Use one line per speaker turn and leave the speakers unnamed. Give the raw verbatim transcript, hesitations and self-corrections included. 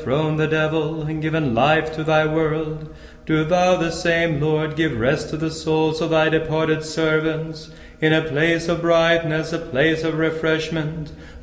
overthrown the devil, and given life to thy world, do thou the same, Lord, give rest to the souls of thy departed servants, in a place of brightness, a place of refreshment,